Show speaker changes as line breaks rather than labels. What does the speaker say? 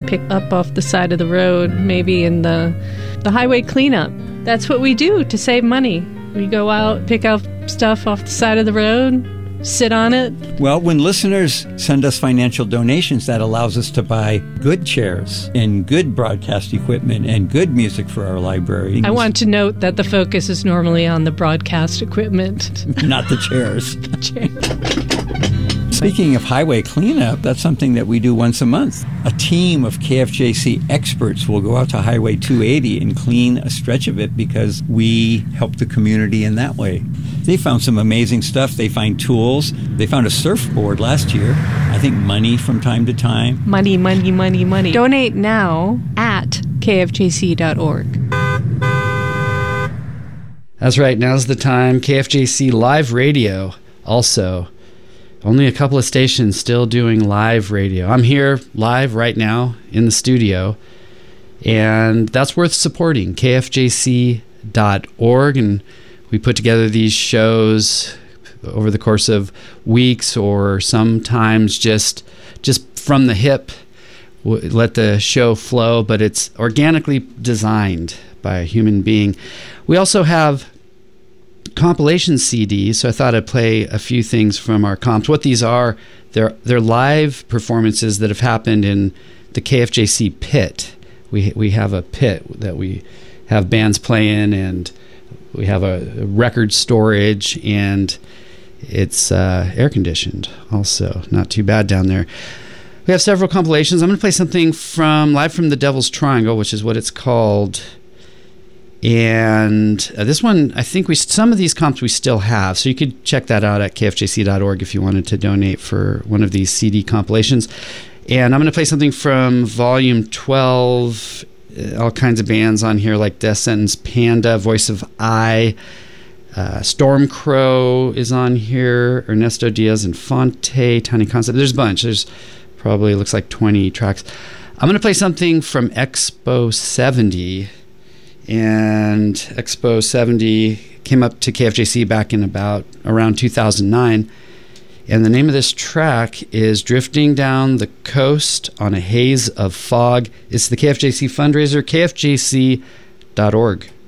pick up off the side of the road, maybe in the highway cleanup. That's what we do to save money. We go out, pick up stuff off the side of the road, sit on it.
Well, when listeners send us financial donations, that allows us to buy good chairs and good broadcast equipment and good music for our library.
I want to note that the focus is normally on the broadcast equipment.
Not the chairs.
The chairs.
Speaking of highway cleanup, that's something that we do once a month. A team of KFJC experts will go out to Highway 280 and clean a stretch of it because we help the community in that way. They found some amazing stuff. They find tools. They found a surfboard last year. I think money from time to time.
Money, money, money, money. Donate now at kfjc.org.
That's right. Now's the time. KFJC Live Radio also. Only a couple of stations still doing live radio. I'm here live right now in the studio, and that's worth supporting, kfjc.org, and we put together these shows over the course of weeks or sometimes just from the hip, let the show flow, but it's organically designed by a human being. We also have compilation CDs, so I thought I'd play a few things from our comps. What these are, they're live performances that have happened in the KFJC pit. We have a pit that we have bands play in, and we have a record storage, and it's air conditioned also. Not too bad down there. We have several compilations. I'm going to play something from Live from the Devil's Triangle, which is what it's called. And this one, I think some of these comps we still have, so you could check that out at kfjc.org if you wanted to donate for one of these CD compilations. And I'm going to play something from Volume 12, all kinds of bands on here like Death Sentence, Panda, Voice of I, Stormcrow is on here, Ernesto Diaz Infante, Tiny Concept. There's a bunch. There's probably, looks like 20 tracks. I'm going to play something from Expo 70. And Expo 70 came up to KFJC back in around 2009. And the name of this track is Drifting Down the Coast on a Haze of Fog. It's the KFJC fundraiser, kfjc.org.